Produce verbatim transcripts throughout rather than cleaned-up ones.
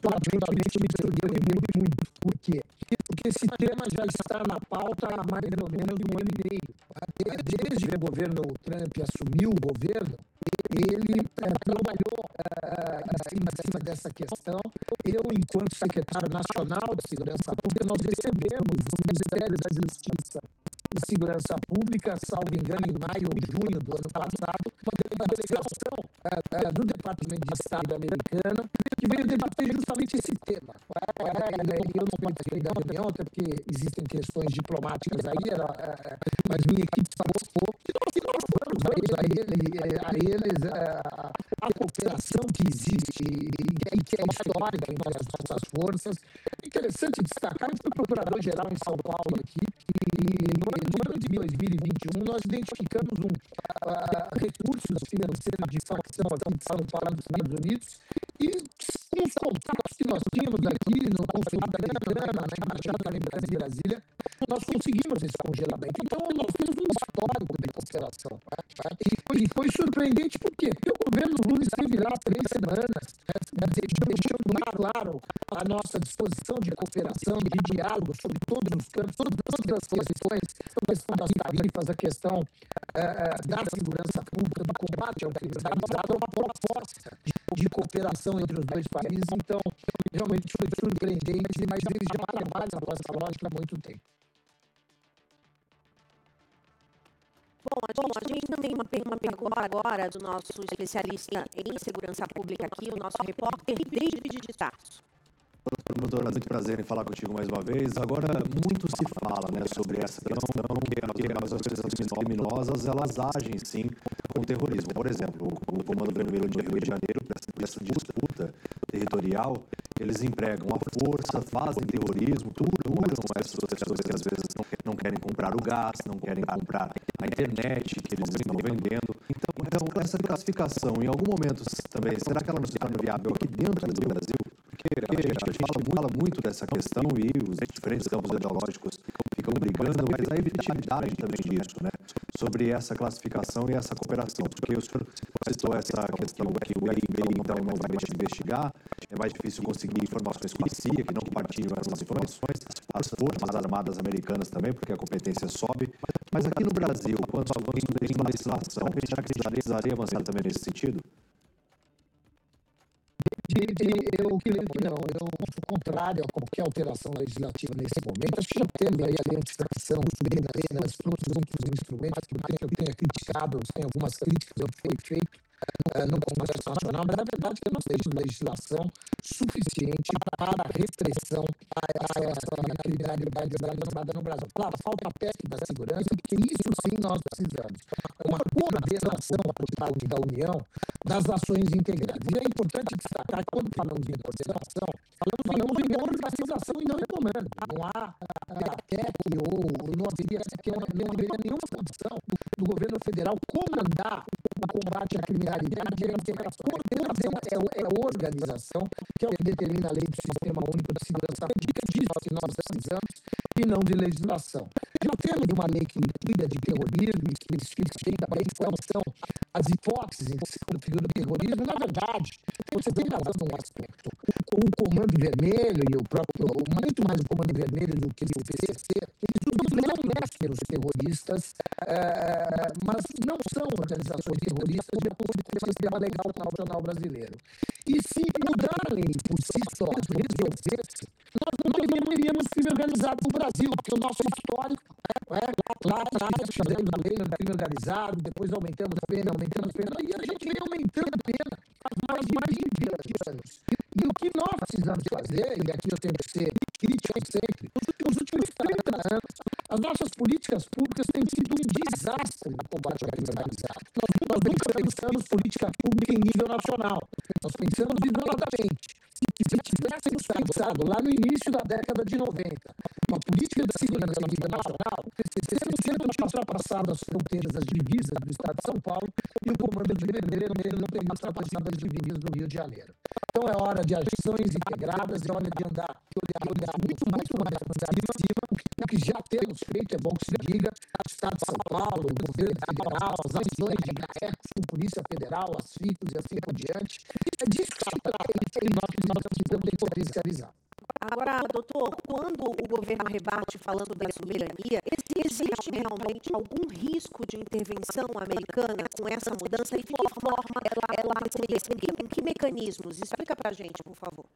particularmente me surpreendeu muito. Por quê? Porque esse tema já está na pauta há mais ou menos um ano e meio. Desde que o governo Trump assumiu o governo, ele é, trabalhou é, em, cima, em cima dessa questão. Eu, enquanto secretário nacional de Segurança Pública, nós recebemos o Ministério da Justiça e Segurança Pública, salvo engano, em maio ou junho do ano passado, uma delegação é, é, do Departamento de Estado americano que veio debater justamente esse tema. É, eu não participei da reunião, até porque existem questões diplomáticas aí, era, é, mas minha equipe participou. E nós falamos a, ele, a eles a, a cooperação que existe e que é histórica entre as nossas forças. É interessante destacar que o Procurador-Geral em São Paulo aqui, que no ano de dois mil e vinte e um nós identificamos um, uh, recursos financeiros de facção aqui de São Paulo dos Estados Unidos e com os contatos que nós tínhamos aqui no consulado americano, na Embaixada Americana em Brasília, nós conseguimos esse congelamento. Então, nós temos um histórico de cooperação. E foi, e foi surpreendente por quê? Porque o governo Lula esteve lá três semanas, né, deixando lá, claro, a nossa disposição de cooperação, de diálogo sobre todos os campos, todas, todas as questões, a questão das tarifas, a questão uh, da segurança pública, do combate ao crime organizado, uma proposta de, de cooperação entre os dois países. Então, realmente foi surpreendente, mas eles já trabalham com essa lógica há muito tempo. Bom, a gente também tem uma pergunta agora do nosso especialista em segurança pública aqui, o nosso repórter David de Tarso. Promotora, muito prazer em falar contigo mais uma vez. Agora, muito se fala, né, sobre essa questão que as organizações criminosas, elas agem, sim, com terrorismo. Por exemplo, o Comando Vermelho de Rio de Janeiro, dessa disputa territorial, eles empregam a força, fazem terrorismo, torturam essas pessoas que às vezes não, não querem comprar o gás, não querem comprar a internet que eles estão vendendo. Então, então essa classificação, em algum momento também, será que ela não se torna viável aqui dentro do Brasil? Porque a gente, a gente fala, fala muito dessa questão e os diferentes campos ideológicos ficam brigando, mas a efetividade também disso, né? Sobre essa classificação e essa cooperação. Porque o senhor citou essa questão que o I B então não vai investigar, é mais difícil conseguir informações com a C I A, que não compartilham essas informações, as Forças Armadas Americanas também, porque a competência sobe. Mas aqui no Brasil, quando falamos em legislação, será que precisaria avançar também nesse sentido? De, de, eu creio que não, eu sou contrário a qualquer alteração legislativa nesse momento. Acho que já temos aí a lei de extradição, subenas, todos os outros instrumentos que eu tenha criticado, tem algumas críticas que foi feito uh, no Congresso Nacional, mas a verdade é que nós temos legislação suficiente para a repressão a essa criminalidade organizada no Brasil. Claro, falta a P E C da segurança, porque isso sim nós precisamos. Uma coordenação da União das ações integradas. E é importante destacar que quando falamos de coordenação, falamos em organização e não em comando. Não há a P E C ou não haveria, não haveria nenhuma condição do, do governo federal comandar o combate à criminalidade. A coordenação é, é a organização, que é o que determina a lei do Sistema Único de Segurança Pública, diz que nós precisamos, e não de legislação. Já temos uma lei que cuida de terrorismo, que especifica bem quais são as hipóteses em que se configura o terrorismo. Na verdade, você tem razão num aspecto. O, o Comando Vermelho e o próprio, muito mais o Comando Vermelho do que o P C C, eles não mexem os terroristas, é, mas não são organizações terroristas de acordo com o sistema legal nacional brasileiro. E se mudar a lei por si só resolvesse, nós não teríamos crime organizado no Brasil, porque o nosso histórico, é, é, lá atrás, fizemos a lei do crime organizado, depois aumentamos a pena, aumentamos a pena, e a gente vem aumentando a pena há mais de mais de vinte anos. E o que nós precisamos fazer, e aqui eu tenho que ser crítico sempre, nos últimos trinta anos, as nossas políticas públicas têm sido um desastre no combate ao crime organizado. Nós, nós nunca pensamos política pública em nível nacional. Nós pensamos isoladamente. Se tivéssemos pensado lá no início da década de noventa, uma política de segurança nacional, sendo sendo ultrapassado as fronteiras, as divisas do Estado de São Paulo, e o comando de Vermelho não teria ultrapassado as divisas do Rio de Janeiro. Então é hora de ações integradas, é hora de andar, de olhar, de olhar muito mais mais para cima. O que já temos feito, é bom que se diga, o Estado de São Paulo, o governo federal, as ações de GAECos, com Polícia Federal, as FICOS e assim por diante. É disso que se trata e nós precisamos potencializar. Agora, doutor, quando o governo rebate falando da soberania, existe realmente algum risco de intervenção americana com essa mudança? E de que forma ela, ela seria? Em que mecanismos? Explica para a gente, por favor.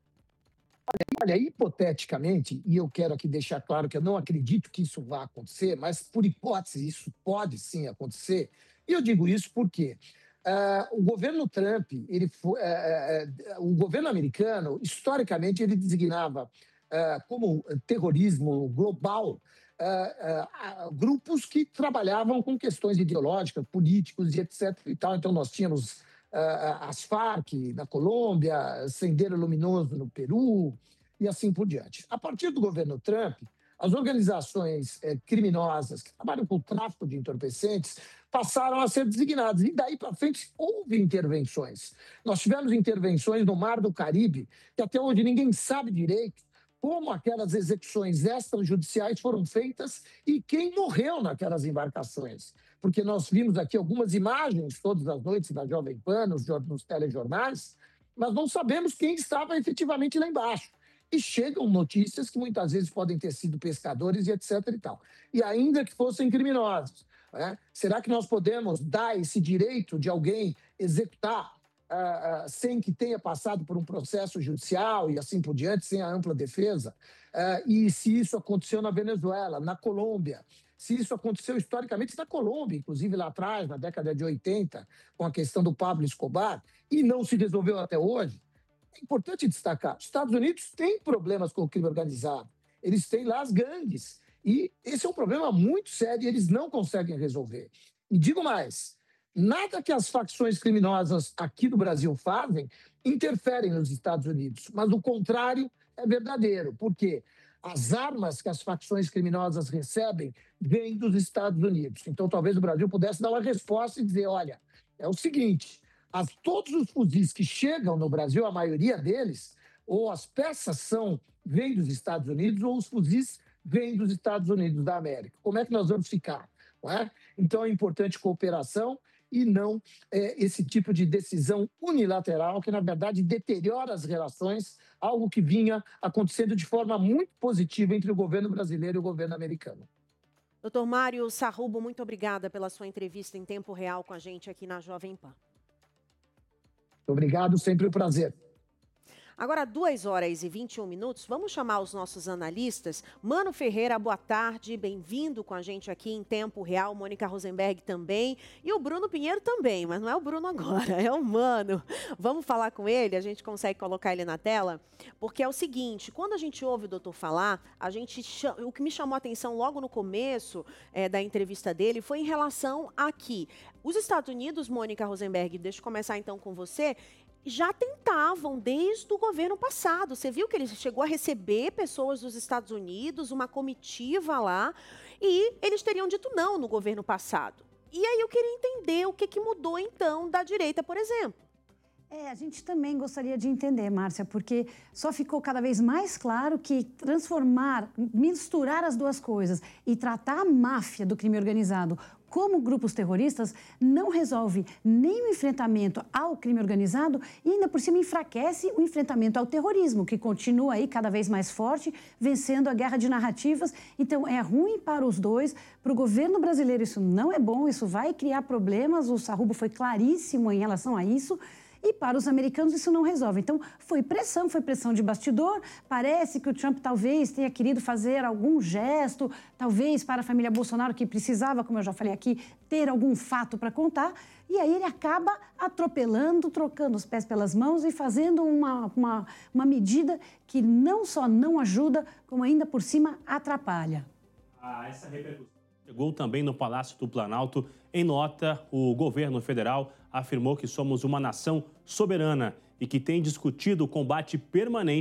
Olha, hipoteticamente, e eu quero aqui deixar claro que eu não acredito que isso vá acontecer, mas por hipótese isso pode sim acontecer. E eu digo isso porque uh, o governo Trump, ele foi, uh, uh, o governo americano, historicamente, ele designava uh, como terrorismo global uh, uh, grupos que trabalhavam com questões ideológicas, políticos e etc. E tal. Então nós tínhamos Uh, as Farc na Colômbia, Sendero Luminoso no Peru e assim por diante. A partir do governo Trump, as organizações eh, criminosas que trabalham com o tráfico de entorpecentes passaram a ser designadas. E daí para frente houve intervenções. Nós tivemos intervenções no Mar do Caribe, que até hoje ninguém sabe direito como aquelas execuções extrajudiciais foram feitas e quem morreu naquelas embarcações. Porque nós vimos aqui algumas imagens todas as noites da Jovem Pan, nos, nos telejornais, mas não sabemos quem estava efetivamente lá embaixo. E chegam notícias que muitas vezes podem ter sido pescadores e etc e tal. E ainda que fossem criminosos, né? Será que nós podemos dar esse direito de alguém executar Uh, uh, sem que tenha passado por um processo judicial e assim por diante, sem a ampla defesa? Uh, e se isso aconteceu na Venezuela, na Colômbia, se isso aconteceu historicamente na Colômbia, inclusive lá atrás, na década de oitenta, com a questão do Pablo Escobar, e não se resolveu até hoje, é importante destacar, os Estados Unidos têm problemas com o crime organizado, eles têm lá as gangues, e esse é um problema muito sério e eles não conseguem resolver. E digo mais, nada que as facções criminosas aqui do Brasil fazem interferem nos Estados Unidos, mas o contrário é verdadeiro. Por quê? As armas que as facções criminosas recebem vêm dos Estados Unidos. Então, talvez o Brasil pudesse dar uma resposta e dizer, olha, é o seguinte, as, todos os fuzis que chegam no Brasil, a maioria deles, ou as peças são, vêm dos Estados Unidos, ou os fuzis vêm dos Estados Unidos da América. Como é que nós vamos ficar? Não é? Então, é importante cooperação e não é, esse tipo de decisão unilateral que, na verdade, deteriora as relações, algo que vinha acontecendo de forma muito positiva entre o governo brasileiro e o governo americano. Doutor Mário Sarrubo, muito obrigada pela sua entrevista em tempo real com a gente aqui na Jovem Pan. Obrigado, sempre um prazer. Agora, duas horas e vinte e um minutos, vamos chamar os nossos analistas. Mano Ferreira, boa tarde, bem-vindo com a gente aqui em tempo real. Mônica Rosenberg também. E o Bruno Pinheiro também, mas não é o Bruno agora, é o Mano. Vamos falar com ele, a gente consegue colocar ele na tela? Porque é o seguinte, quando a gente ouve o doutor falar, a gente chama, o que me chamou a atenção logo no começo é, da entrevista dele foi em relação a que os Estados Unidos, Mônica Rosenberg, deixa eu começar então com você, já tentavam desde o governo passado. Você viu que ele chegou a receber pessoas dos Estados Unidos, uma comitiva lá, e eles teriam dito não no governo passado. E aí eu queria entender o que, que mudou então da direita, por exemplo. É, a gente também gostaria de entender, Márcia, porque só ficou cada vez mais claro que transformar, misturar as duas coisas e tratar a máfia do crime organizado como grupos terroristas não resolve nem o enfrentamento ao crime organizado e ainda por cima enfraquece o enfrentamento ao terrorismo, que continua aí cada vez mais forte, vencendo a guerra de narrativas. Então é ruim para os dois, para o governo brasileiro isso não é bom, isso vai criar problemas, o Sarrubo foi claríssimo em relação a isso. E para os americanos isso não resolve. Então, foi pressão, foi pressão de bastidor. Parece que o Trump talvez tenha querido fazer algum gesto, talvez para a família Bolsonaro, que precisava, como eu já falei aqui, ter algum fato para contar. E aí ele acaba atropelando, trocando os pés pelas mãos e fazendo uma, uma, uma medida que não só não ajuda, como ainda por cima atrapalha. Ah, essa repercussão chegou também no Palácio do Planalto. Em nota, o governo federal afirmou que somos uma nação soberana e que tem discutido o combate permanente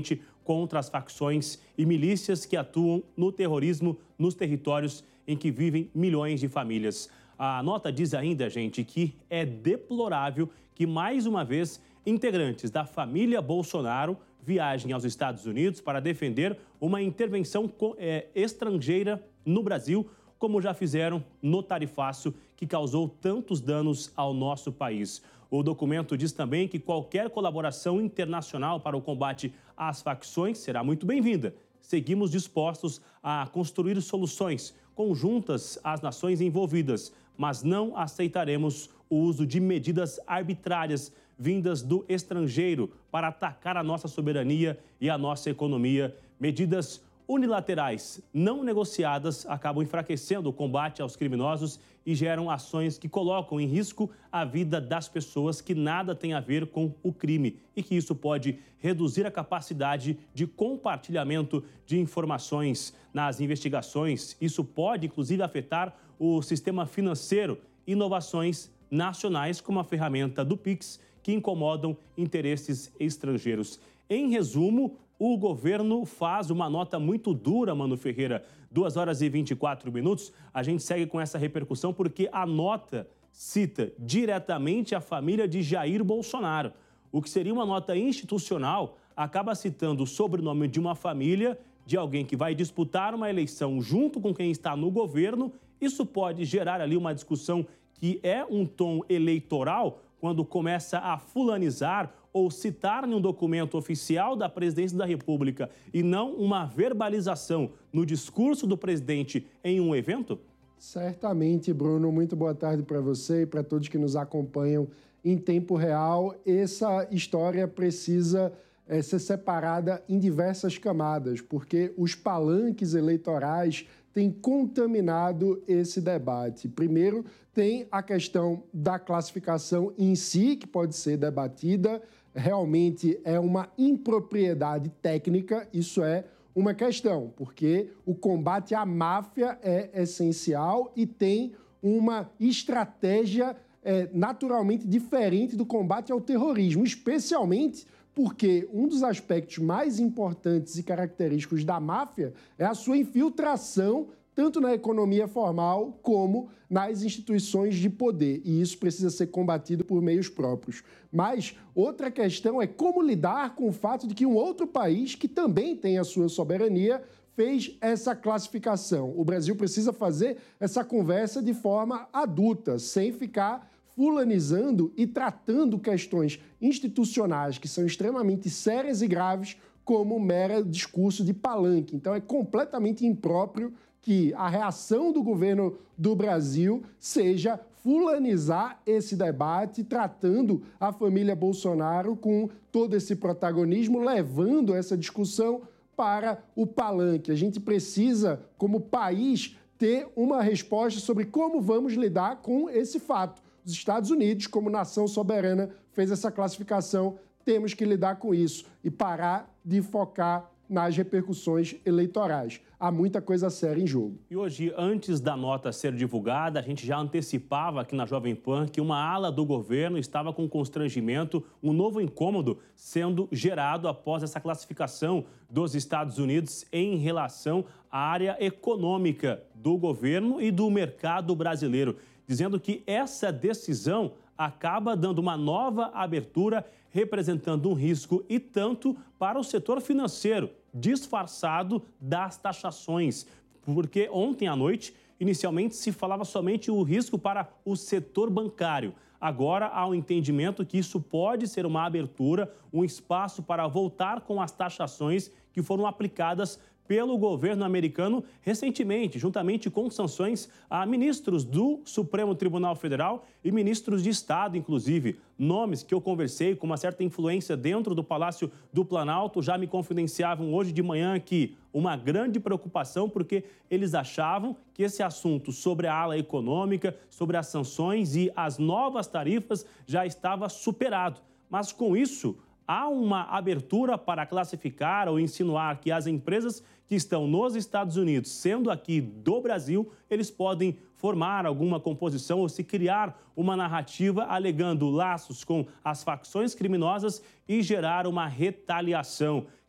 contra as facções e milícias que atuam no terrorismo nos territórios em que vivem milhões de famílias. A nota diz ainda, gente, que é deplorável que, mais uma vez, integrantes da família Bolsonaro viajem aos Estados Unidos para defender uma intervenção é, estrangeira no Brasil, como já fizeram no tarifaço que causou tantos danos ao nosso país. O documento diz também que qualquer colaboração internacional para o combate às facções será muito bem-vinda. Seguimos dispostos a construir soluções conjuntas às nações envolvidas, mas não aceitaremos o uso de medidas arbitrárias vindas do estrangeiro para atacar a nossa soberania e a nossa economia. Medidas unilaterais não negociadas acabam enfraquecendo o combate aos criminosos e geram ações que colocam em risco a vida das pessoas que nada têm a ver com o crime e que isso pode reduzir a capacidade de compartilhamento de informações nas investigações. Isso pode, inclusive, afetar o sistema financeiro, inovações nacionais como a ferramenta do Pix, que incomodam interesses estrangeiros. Em resumo, o governo faz uma nota muito dura, Mano Ferreira. duas horas e vinte e quatro minutos. A gente segue com essa repercussão porque a nota cita diretamente a família de Jair Bolsonaro. O que seria uma nota institucional acaba citando o sobrenome de uma família, de alguém que vai disputar uma eleição junto com quem está no governo. Isso pode gerar ali uma discussão que é um tom eleitoral, quando começa a fulanizar ou citar em um documento oficial da Presidência da República e não uma verbalização no discurso do presidente em um evento? Certamente, Bruno. Muito boa tarde para você e para todos que nos acompanham em tempo real. Essa história precisa é, ser separada em diversas camadas, porque os palanques eleitorais têm contaminado esse debate. Primeiro, tem a questão da classificação em si, que pode ser debatida. Realmente é uma impropriedade técnica, isso é uma questão, porque o combate à máfia é essencial e tem uma estratégia é, naturalmente diferente do combate ao terrorismo, especialmente porque um dos aspectos mais importantes e característicos da máfia é a sua infiltração tanto na economia formal como nas instituições de poder. E isso precisa ser combatido por meios próprios. Mas outra questão é como lidar com o fato de que um outro país, que também tem a sua soberania, fez essa classificação. O Brasil precisa fazer essa conversa de forma adulta, sem ficar fulanizando e tratando questões institucionais que são extremamente sérias e graves como um mero discurso de palanque. Então é completamente impróprio que a reação do governo do Brasil seja fulanizar esse debate, tratando a família Bolsonaro com todo esse protagonismo, levando essa discussão para o palanque. A gente precisa, como país, ter uma resposta sobre como vamos lidar com esse fato. Os Estados Unidos, como nação soberana, fez essa classificação, temos que lidar com isso e parar de focar nas repercussões eleitorais. Há muita coisa séria em jogo. E hoje, antes da nota ser divulgada, a gente já antecipava aqui na Jovem Pan que uma ala do governo estava com constrangimento, um novo incômodo sendo gerado após essa classificação dos Estados Unidos em relação à área econômica do governo e do mercado brasileiro, dizendo que essa decisão acaba dando uma nova abertura, representando um risco e tanto para o setor financeiro, disfarçado das taxações. Porque ontem à noite, inicialmente, se falava somente o risco para o setor bancário. Agora há um entendimento que isso pode ser uma abertura, um espaço para voltar com as taxações que foram aplicadas pelo governo americano recentemente, juntamente com sanções a ministros do Supremo Tribunal Federal e ministros de Estado, inclusive. Nomes que eu conversei com uma certa influência dentro do Palácio do Planalto já me confidenciavam hoje de manhã que uma grande preocupação porque eles achavam que esse assunto sobre a ala econômica, sobre as sanções e as novas tarifas já estava superado. Mas com isso, há uma abertura para classificar ou insinuar que as empresas que estão nos Estados Unidos, sendo aqui do Brasil, eles podem formar alguma composição ou se criar uma narrativa alegando laços com as facções criminosas e gerar uma retaliação.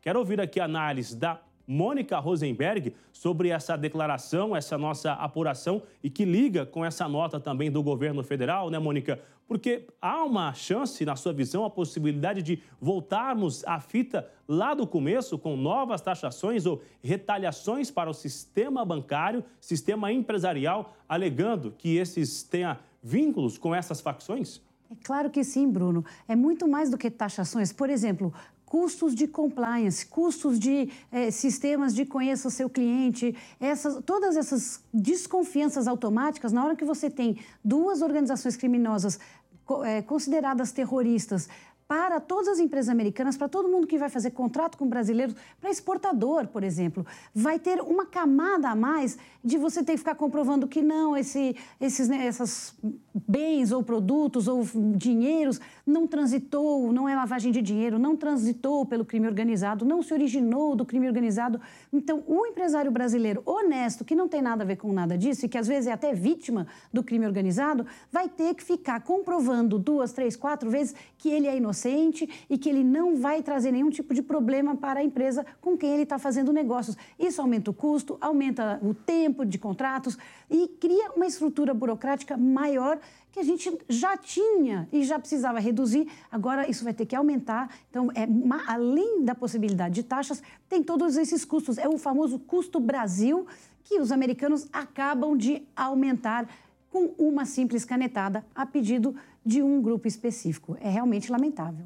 Quero ouvir aqui a análise da Mônica Rosenberg sobre essa declaração, essa nossa apuração e que liga com essa nota também do governo federal, né, Mônica? Porque há uma chance, na sua visão, a possibilidade de voltarmos à fita lá do começo com novas taxações ou retaliações para o sistema bancário, sistema empresarial, alegando que esses tenham vínculos com essas facções? É claro que sim, Bruno. É muito mais do que taxações. Por exemplo, custos de compliance, custos de eh, sistemas de conheça o seu cliente, essas, todas essas desconfianças automáticas, na hora que você tem duas organizações criminosas eh, consideradas terroristas, para todas as empresas americanas, para todo mundo que vai fazer contrato com brasileiros, para exportador, por exemplo, vai ter uma camada a mais de você ter que ficar comprovando que não, esse, esses né, essas bens ou produtos ou dinheiros não transitou, não é lavagem de dinheiro, não transitou pelo crime organizado, não se originou do crime organizado. Então, o empresário brasileiro honesto, que não tem nada a ver com nada disso e que às vezes é até vítima do crime organizado, vai ter que ficar comprovando duas, três, quatro vezes que ele é inocente e que ele não vai trazer nenhum tipo de problema para a empresa com quem ele está fazendo negócios. Isso aumenta o custo, aumenta o tempo de contratos e cria uma estrutura burocrática maior que a gente já tinha e já precisava reduzir. Agora isso vai ter que aumentar. Então, é, além da possibilidade de taxas, tem todos esses custos. É o famoso custo Brasil que os americanos acabam de aumentar com uma simples canetada a pedido de um grupo específico. É realmente lamentável.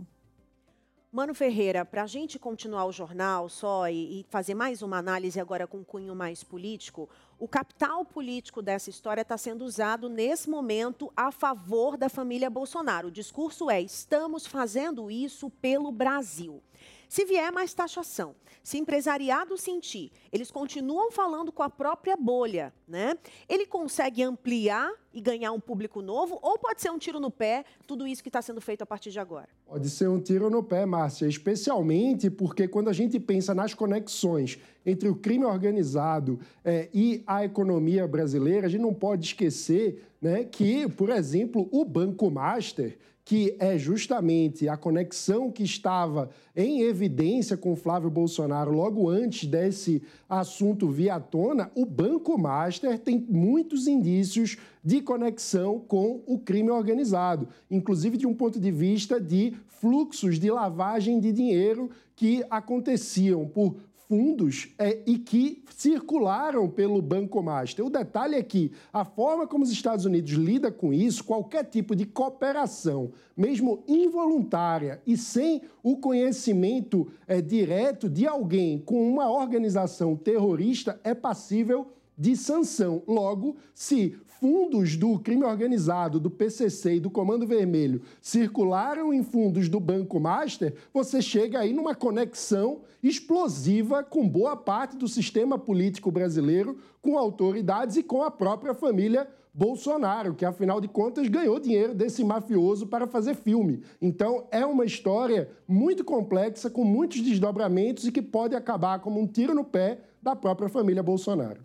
Mano Ferreira, para a gente continuar o jornal só e, e fazer mais uma análise agora com um cunho mais político, o capital político dessa história está sendo usado nesse momento a favor da família Bolsonaro. O discurso é: estamos fazendo isso pelo Brasil. Se vier mais taxação, se empresariado sentir, eles continuam falando com a própria bolha, né? Ele consegue ampliar e ganhar um público novo ou pode ser um tiro no pé, tudo isso que está sendo feito a partir de agora? Pode ser um tiro no pé, Márcia, especialmente porque quando a gente pensa nas conexões entre o crime organizado é, e a economia brasileira, a gente não pode esquecer, né, que, por exemplo, o Banco Master, que é justamente a conexão que estava em evidência com Flávio Bolsonaro logo antes desse assunto vir à tona, o Banco Master tem muitos indícios de conexão com o crime organizado, inclusive de um ponto de vista de fluxos de lavagem de dinheiro que aconteciam por fundos é, e que circularam pelo Banco Master. O detalhe é que a forma como os Estados Unidos lida com isso, qualquer tipo de cooperação, mesmo involuntária e sem o conhecimento é, direto de alguém com uma organização terrorista, é passível de sanção. Logo, se fundos do crime organizado, do P C C e do Comando Vermelho circularam em fundos do Banco Master, você chega aí numa conexão explosiva com boa parte do sistema político brasileiro, com autoridades e com a própria família Bolsonaro, que, afinal de contas, ganhou dinheiro desse mafioso para fazer filme. Então, é uma história muito complexa, com muitos desdobramentos e que pode acabar como um tiro no pé da própria família Bolsonaro.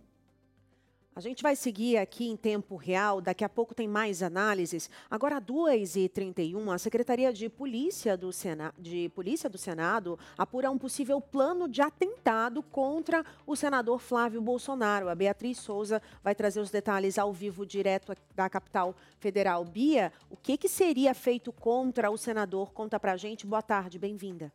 A gente vai seguir aqui em tempo real, daqui a pouco tem mais análises. Agora, às duas e trinta e um, a Secretaria de Polícia do Senado, de Polícia do Senado apura um possível plano de atentado contra o senador Flávio Bolsonaro. A Beatriz Souza vai trazer os detalhes ao vivo, direto da capital federal. Bia, o que, que seria feito contra o senador? Conta pra gente. Boa tarde, bem-vinda.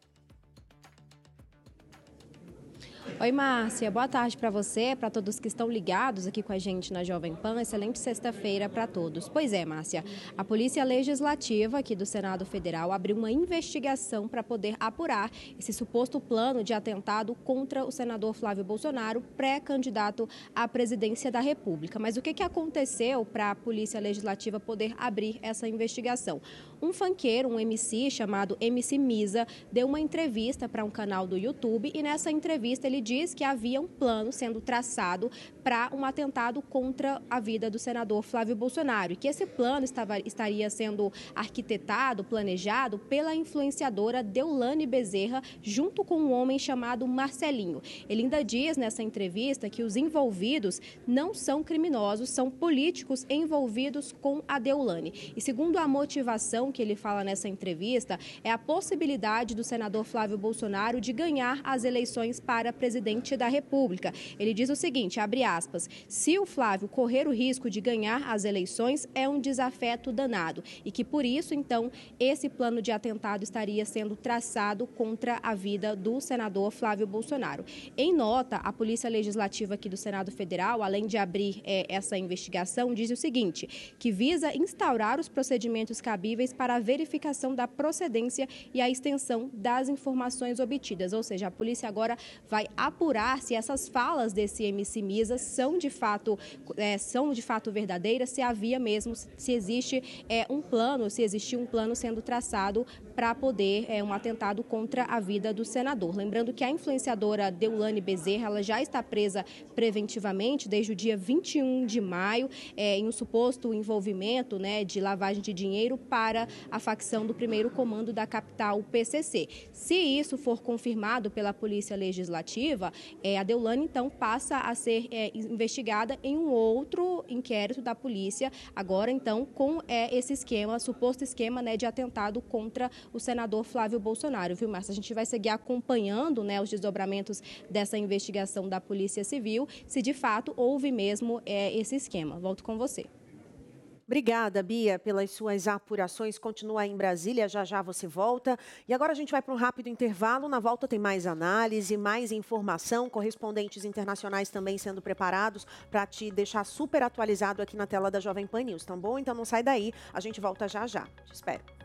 Oi, Márcia. Boa tarde para você, para todos que estão ligados aqui com a gente na Jovem Pan. Excelente sexta-feira para todos. Pois é, Márcia, a Polícia Legislativa aqui do Senado Federal abriu uma investigação para poder apurar esse suposto plano de atentado contra o senador Flávio Bolsonaro, pré-candidato à presidência da República. Mas o que, que aconteceu para a Polícia Legislativa poder abrir essa investigação? Um funkeiro, um M C chamado M C Misa, deu uma entrevista para um canal do YouTube e nessa entrevista ele ele diz que havia um plano sendo traçado para um atentado contra a vida do senador Flávio Bolsonaro e que esse plano estava, estaria sendo arquitetado, planejado pela influenciadora Deolane Bezerra, junto com um homem chamado Marcelinho. Ele ainda diz nessa entrevista que os envolvidos não são criminosos, são políticos envolvidos com a Deolane. E segundo a motivação que ele fala nessa entrevista, é a possibilidade do senador Flávio Bolsonaro de ganhar as eleições para presidente da República. Ele diz o seguinte, abre aspas, se o Flávio correr o risco de ganhar as eleições, é um desafeto danado e que por isso, então, esse plano de atentado estaria sendo traçado contra a vida do senador Flávio Bolsonaro. Em nota, a Polícia Legislativa aqui do Senado Federal, além de abrir é, essa investigação, diz o seguinte, que visa instaurar os procedimentos cabíveis para a verificação da procedência e a extensão das informações obtidas. Ou seja, a polícia agora vai apurar se essas falas desse M C Misa são de fato, é, são de fato verdadeiras, se havia mesmo, se existe é, um plano, se existiu um plano sendo traçado para poder é, um atentado contra a vida do senador. Lembrando que a influenciadora Deolane Bezerra, ela já está presa preventivamente desde o dia vinte e um de maio, é, em um suposto envolvimento, né, de lavagem de dinheiro para a facção do primeiro comando da capital, o P C C. Se isso for confirmado pela Polícia Legislativa, é, a Deolane, então, passa a ser é, investigada em um outro inquérito da polícia, agora, então, com é, esse esquema, suposto esquema, né, de atentado contra o senador Flávio Bolsonaro, viu, Márcia? A gente vai seguir acompanhando, né, os desdobramentos dessa investigação da Polícia Civil, se de fato houve mesmo é, esse esquema. Volto com você. Obrigada, Bia, pelas suas apurações. Continua aí em Brasília, já já você volta. E agora a gente vai para um rápido intervalo. Na volta tem mais análise, mais informação, correspondentes internacionais também sendo preparados para te deixar super atualizado aqui na tela da Jovem Pan News, tá bom? Então não sai daí, a gente volta já já. Te espero.